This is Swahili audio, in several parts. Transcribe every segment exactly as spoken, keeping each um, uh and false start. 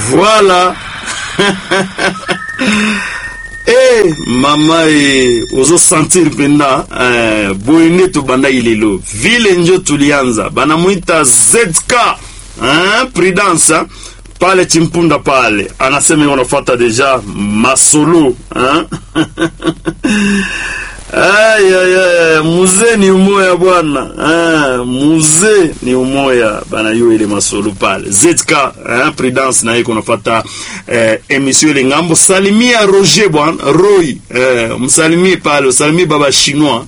Voilà. Eh mama e ozo sentir penda eh boine to banda ilelo vile njo tulianza bana muita Z K hein Prudence pale Chimpunda pale anasema unafuata deja masolo hein. Ay ay ay muze ni umoya bwana ah muze ni umoya bana yo ile masolo pale Z K hein Prudence na yiko unafuata eh, emission ile ngambo salimia Roger bwana Roy eh, msalimie pale usalimie baba chinois.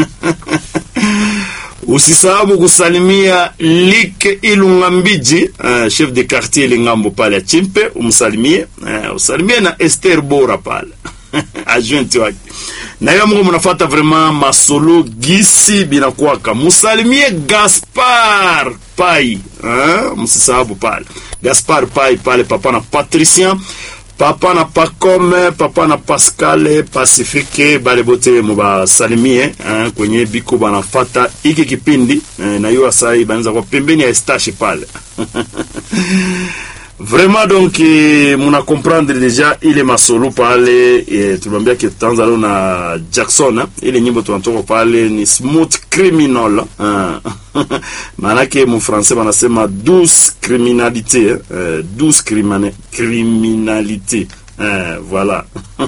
Usisahau kusalimia Lik Ilungambiji uh, chef de quartier Lingambo pale Chimpe umsalimie uh, usalimie na Esther Bora pale adjoint wake na yeye mungu mnafuata vraiment masolo gisi binakwaka musalimie Gaspar Pai hein msisahau pale Gaspar Pai pale papa na Patricien papa na Pacome papa na Pascal Pacifique bale bote muba salimie hein kwenye biko banafata iki kipindi eh, na yo asai banza kwa pembeni ya estache pale. Vraiment donc eh, muna comprendre déjà ile masolo pale eh, tulambia ke tanza leo na Jackson hein? Ile nyimbo tunatoka pale ni Smooth Criminal hein? Manake mu français banasema douce criminalité euh, douce crimine, criminalité hein, voilà.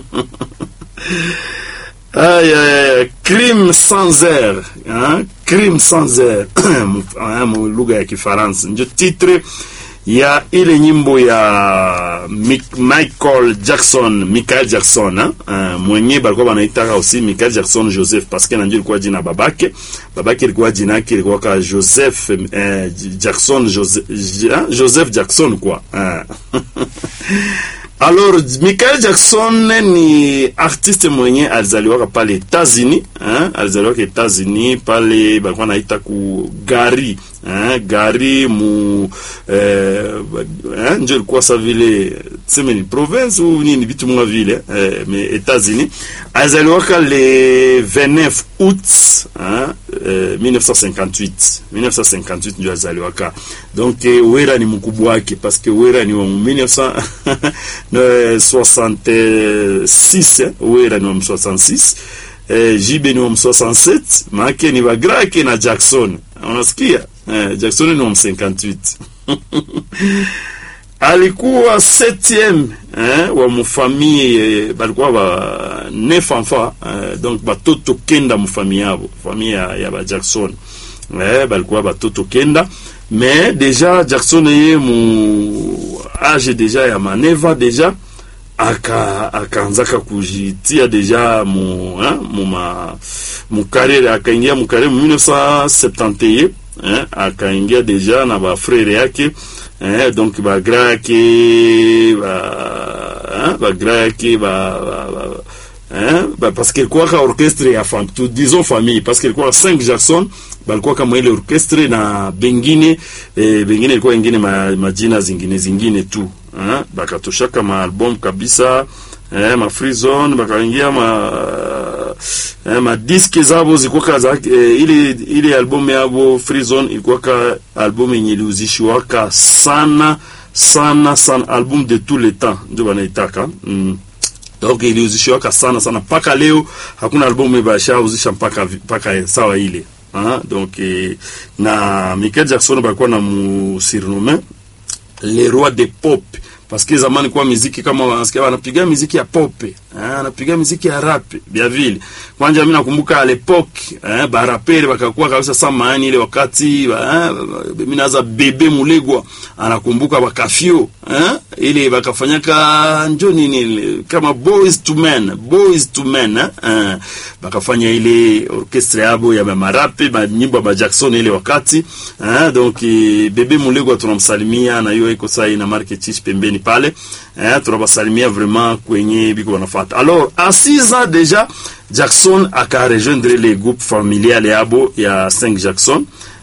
Aïe, aïe, crime sans air hein? Crime sans air hein, mu lugha ya Kifaransa ndio titre ya ile nyimbo ya Michael Jackson, Michael Jackson hein? Uh, mwenye balikuwa banaitaka aussi Michael Jackson Joseph parce que nanjye alikuwa jina babake babake alikuwa jina yake ilikuwa ka Joseph eh, Jackson Joseph, Joseph Jackson quoi uh. Alors Michael Jackson ni artiste mwenye alizaliwa pale États-Unis hein alizaliwa kwa États-Unis pale balikuwa naita ku Gary hein Gary mu eh hein ndio ilikuwa sa vile tuseme ni province ou ni bitu mwa vile eh, mais États-Unis alizaliwa le vingt-neuf août hein eh, mille neuf cent cinquante-huit mille neuf cent cinquante-huit ndio alizaliwa donc eh, wera ni mkubwa wake parce que wera ni wa mille neuf cent soixante-six wera ni wa soixante-six eh, Jibe ni wa soixante-sept make ni bagrake na Jackson unasikia eh, Jackson ni wa cinquante-huit. Alikuwa septième hein wa mfamille balikuwa ba neuf enfants eh, donc batoto kenda mfamille yabo famille ya, ya ba Jackson eh balikuwa batoto kenda mais déjà Jackson yeye mu âge déjà ya maneva déjà aka akaanzaka kujitia déjà mu hein mu ma mu carrière akaingia mu carrière mille neuf cent septante-et un hein akaingia déjà na ba frère yake hein donc ba grake ba hein ba grake ba, ba, ba hein bah parce que quoi ka orchestre ya fam tout disons famille parce que quoi cinq Jackson balikuwa kama ile orchestre na bengine eh, bengine ilikuwa ingine ma, majina zingine zingine tu hein bakatosha kama album kabisa eh ma free zone bakaingia ma eh, ma disque zabo zilikuwa kaza eh, ile ile album yabo free zone ilikuwa ka album yenye ilizishwa ka sana sana sana album de tous les temps ndio banaitaka mm. Donc ilizishwa sana sana paka leo hakuna albumu ibasha uzisha mpaka paka sawa ile hein donc eh, na Michael Jackson balikuwa na mu surnommé le roi de pop parce que zamani kwa muziki kama wanasikia wanapiga muziki ya pop eh anapiga muziki ya rap bien vile kwanza mimi nakumbuka à l'époque eh ba rapper bakakuwa kabisa samani ile wakati eh mimi naza bebe mulegwa anakumbuka bakafio eh ile bakafanyaka njo nini kama boys to men boys to men eh bakafanya ile orchestre yabo ya marape ba nyimbo ba Jackson ile wakati eh donc bebe mulegwa tunamsalimia na hiyo iko sahi na market pembeni pale eh tunabasalimia vraiment kwenye biko wanafuata. Alors à six ans déjà Jackson a rejoindre les groupes familial yabo ya cinq Jackson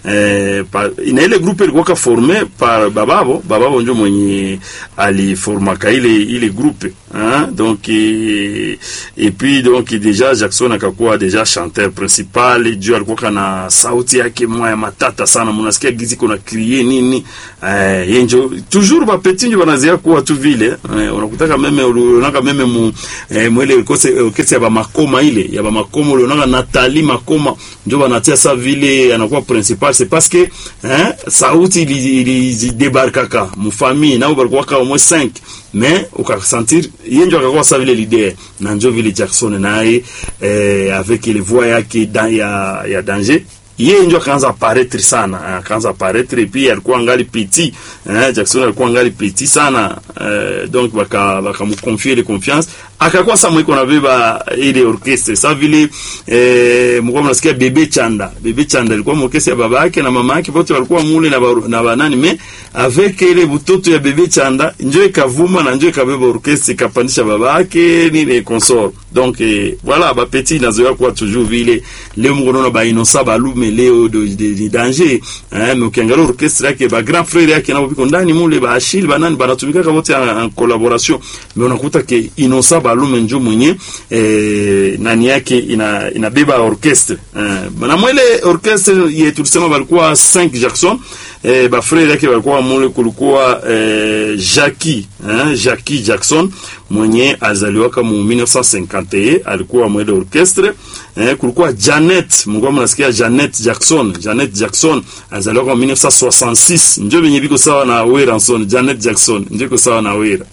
eh, pa, ina ile groupe ilikuwa formé par bababo bababo ndio mwenye aliformaka ile ile groupe hein donc et, et puis donc déjà Jackson akakuwa déjà chanteur principal juu alikuwa na sauti yake moya matata sana mnasikia gizi kuna crier nini eh yenjo toujours ba petit ndio banazia kuwa tu vile eh, unakutaka meme unaka meme mu eh, mwele kose kesi ya ba makoma ile ya ba makoma unaka Nathalie Makoma ndio banatia sa vile anakuwa principal c'est parce que hein sauti ili ili débarkaka mu famille na balikuwa kwa au moins cinq mais ukasentir yenjo akakuwa sa vile l'idée na ndio vile Jackson naye eh, avec les voix yake dans ya ya danger yeye ndio akaanza apparaître sana akaanza apparaître et puis alikuwa angali petit hein Jackson alikuwa angali petit sana euh, donc baka baka mu confier les confiance akakuwa sa mwiko na beba ile orchestre sa vile eh mko mnasikia Bebe Chanda Bebe Chanda alikuwa orchestre ya baba yake na mama yake wote walikuwa mule na baru, na banani mais avec ile butoto ya Bebe Chanda ndio ikavuma na ndio ikabeba orchestre ikapandisha baba yake ni les consorts donc eh, voilà ba petit nazoea kwa toujours vile leo mkono ba inosa ba lume leo de, de, de danger hein mais ukiangalia orchestre yake ba grand frère yake na biko ndani mule ba Achille banani banatumika wote en, en collaboration mais unakuta ke inosa balume njo mwenye eh, nani yake ina inabeba orchestre eh, na mwele orchestre yetu tulisema balikuwa cinq Jackson eh, ba frère yake balikuwa mule kulikuwa eh, Jackie hein Jackie Jackson mwenye azaliwa kama mille neuf cent cinquante et un alikuwa mwele orchestre eh, kulikuwa Janet mngwa mnasikia Janet Jackson Janet Jackson azaliwa kama mille neuf cent soixante-six ndio benye biko sawa na Wera Nson Janet Jackson ndio ko sawa na Wera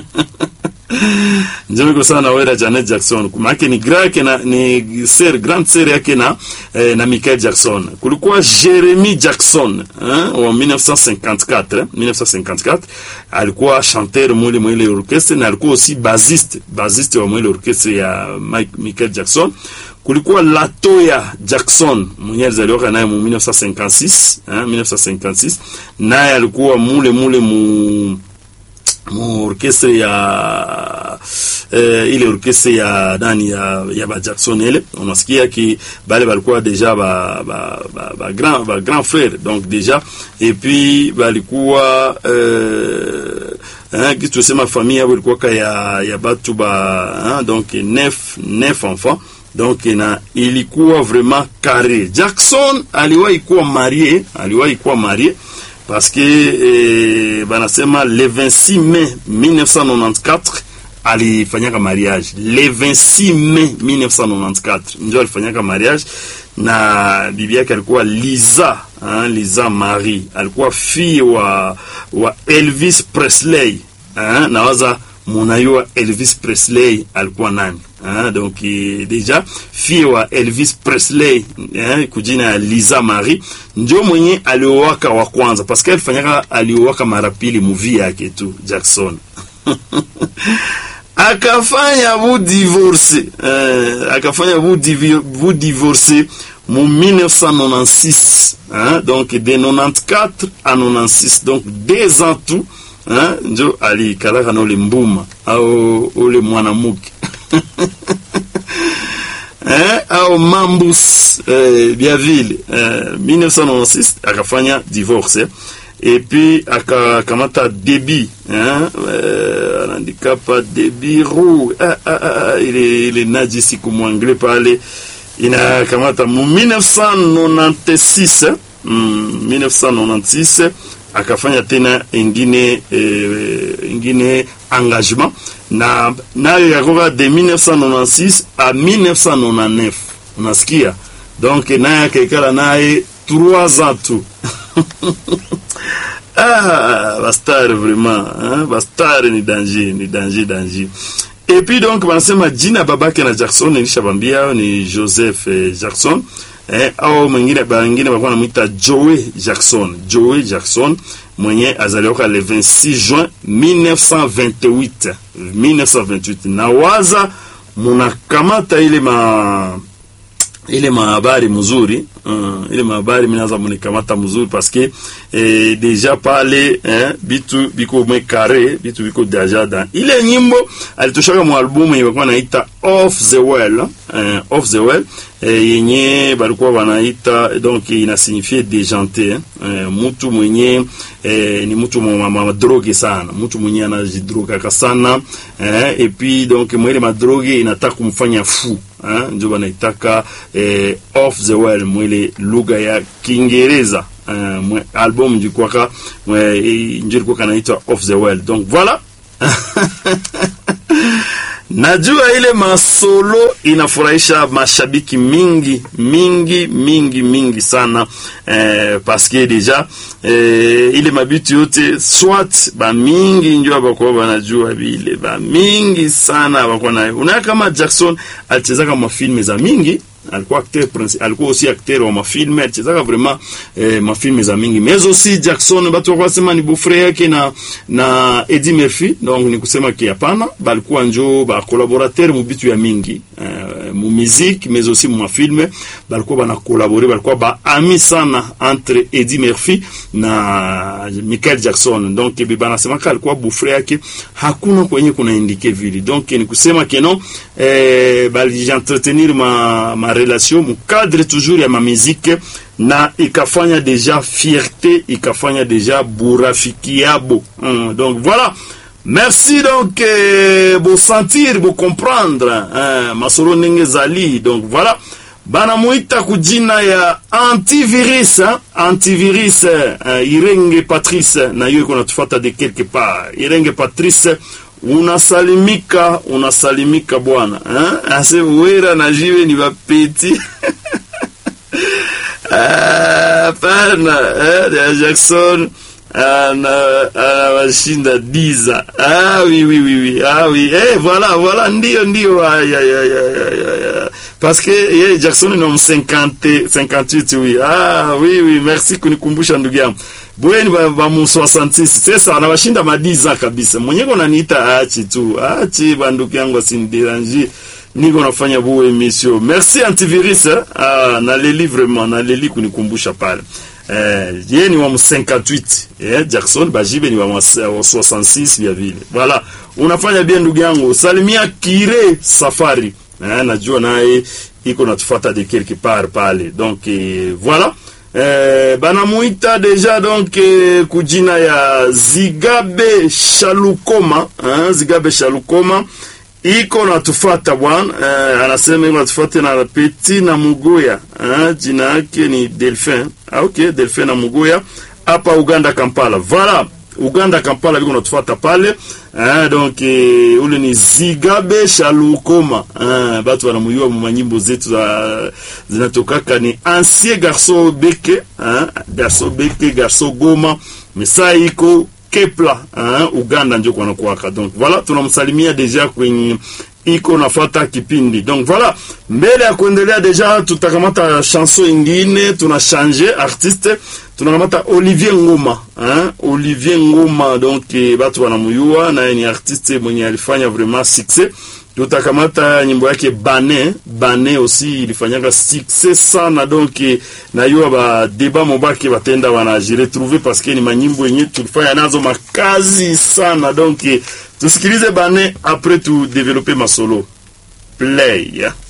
Njeme ko sana Wera Janet Jackson kumake ni grake na ni sir grand sir yake na eh, na Michael Jackson kulikuwa Jeremy Jackson hein en mille neuf cent cinquante-quatre hein? mille neuf cent cinquante-quatre alikuwa chanteur mwele mwele orchestre na alikuwa aussi bassiste bassiste wa mwele orchestre ya Mike, Michael Jackson kulikuwa Latoya Jackson mwenye alizaliwa naye mu mille neuf cent cinquante-six hein mille neuf cent cinquante-six naye alikuwa mule mule mu mu orchestre ya eh, ile orchestre ya nani ya ya ba Jackson ile unasikia ki bale balikuwa deja ba ba ba, ba grand ba grand frère donc déjà et puis balikuwa euh hein qui tu sais ma famille ilikuwa ya ya batu ba hein donc neuf neuf enfants donc na ilikuwa vraiment carré Jackson aliwahi kuwa marié aliwahi kuwa marié parce que eh, banasema le vingt-six mai mille neuf cent quatre-vingt-quatorze alifanyaka mariage le vingt-six mai mille neuf cent quatre-vingt-quatorze ndio alifanyaka mariage na bibi yake alikuwa Liza hein, Liza Marie alikuwa fille wa wa Elvis Presley hein, na waza munayua Elvis Presley alikuwa nani hein, donc eh, déjà fille wa Elvis Presley hein, kujina ya Liza Marie ndio mwenye aliowaka wa kwanza parce que alifanyaka aliowaka mara pili movie yake tu Jackson akafanya vous divorcer euh, akafanya vous divir, vous divorcer mu mille neuf cent quatre-vingt-seize hein, donc de quatre-vingt-quatorze à quatre-vingt-seize donc deux ans tout hein njo ali kalaka no le mbuma au ole mwanamuke hein au Mambus euh, Biaville euh, mille neuf cent quatre-vingt-seize akafanya divorce et puis akakamata débit hein euh, anandikapa débit roux ah, ah, ah, ile ile naji siku mwangle pale ina kamata mu mille neuf cent quatre-vingt-seize mm, mille neuf cent quatre-vingt-seize akafanya tena ingine eh, ingine engagement na nayo yakoka de mille neuf cent quatre-vingt-six à mille neuf cent quatre-vingt-neuf unasikia donc naye akekala naye trois ans tout ah bastar vraiment hein bastar ni danger ni danger danger et puis donc banasema jina babake na Jackson nilishabambia ni Joseph eh, Jackson eh au mwingine bangine bakwana muita Joey Jackson Joey Jackson mwenye azaliwa le vingt-six juin mille neuf cent vingt-huit mille neuf cent vingt-huit na waza munakamata ile ma ile mahabari mzuri uh, ile mahabari minaza munikamata mzuri parce que eh, deja pale eh, bitu biko mwe carré bitu biko deja dans ile nyimbo alitoshaka mu album ilikuwa inaita Off the Well eh, Off the Well eh, yenye balikuwa wanaita donc ina signifie déjanté eh, mtu mwenye eh, ni mtu mwa drogue sana, mtu mwenye anajidroga sana eh, et puis donc mwele madroge inataka kumfanya fou hein, ndio banaitaka eh, Off the Well mwele lugha ya Kiingereza eh, mwe album ndikwaka ndio kwa kanaitwa Off the Well. Donc voilà. Najua ile masolo inafurahisha mashabiki mingi mingi mingi mingi sana eh, parce que déjà eh, ile mabitu yote soit ba mingi njoo bako banajua vile ba mingi sana bako nayo. Una kama Jackson alicheza kama filme za mingi, alikuwa acteur principal, alikuwa aussi acteur wa mafilme, alicheza vraiment eh, mafilme za mingi. Mais aussi Jackson batu wakasema ni beau-frère yake na na Eddie Murphy, donc ni kusema ki hapana balikuwa njoo ba collaborateur mu bitu ya mingi eh, mu musique mais aussi mu mafilme balikuwa bana collaborer, balikuwa ba ami sana entre Eddie Murphy na Michael Jackson. Donc bi bana sema ka alikuwa beau-frère yake, hakuna kwenye kuna indike vile. Donc ni kusema que non eh, bali entretenir ma ma relation mu cadre toujours ya ma musique na ikafanya deja fierté, ikafanya deja burafikiabo. Hum, donc voilà. Merci donc eh, bo sentir, bo comprendre hein, masolo ndenge zali. Donc voilà. Bana muita kujina ya antivirus hein? Antivirus hein? Irenge Patrice na yeye kuna tufata de quelque part. Irenge Patrice unasalimika, unasalimika bwana hein? Ase wera na jiwe ni bapeti. Ah, pana eh, Jackson ana ana washinda diza. Ah oui oui oui oui. Ah oui. Eh voilà voilà ndio ndio. Ay ay ay ay. Parce que yeah, Jackson ni cinquante cinquante-huit oui. Ah oui oui, merci kunikumbusha ndugu yangu. Bweni ba, ba mu soixante-six. Sasa anawashinda madiza kabisa. Mwenyeko ananiita achi tu. Achi banduki yangu asindiranji. Niko nafanya bu emission. Merci antivirus eh? Ah na leli vraiment na leli kunikumbusha pale. Eh yeye ni wa mu cinquante-huit. Eh Jackson bajibe ni wa mu soixante-six vya vile. Voilà. Unafanya bien ndugu yangu. Salimia Kire Safari. Eh najua naye iko natufuata de quelque part pale. Donc eh, voilà. Eh bana muita deja donc eh, kujina ya Zigabe Shalukoma, hein, Zigabe Shalukoma iko natufata bwana eh, anasema iko natufata na Petit na Mugoya eh, jina yake ni Delphin. Ah okay, Delphin na Mugoya hapa Uganda Kampala. Voilà, Uganda Kampala iko natufata pale eh, donc eh, ule ni Zigabe Shalukoma eh, batu wanamuyua mu manyimbo zetu za zinatokaka ni ancien garçon beke eh, garçon beke garçon Goma mesa iko Kepla hein, Uganda ndio kwa nakuwaka. Donc voilà, tunamsalimia deja kwenye iko nafata kipindi. Donc voilà, mbele ya kuendelea deja tutakamata chanson ingine, tuna changer artiste, tunakamata Olivier Ngoma hein, Olivier Ngoma. Donc eh, batu wanamuyua na ni artiste mwenye alifanya vraiment succès. Tutakamata nyimbo yake Bane, Bane aussi ilifanyaka succès sana. Donc na yo ba débat mobaki batenda wanaji retrouver parce que ni manyimbo yenye tulifanya nazo makazi sana. Donc tusikilize Bane après tu développer ma solo. Play. Yeah.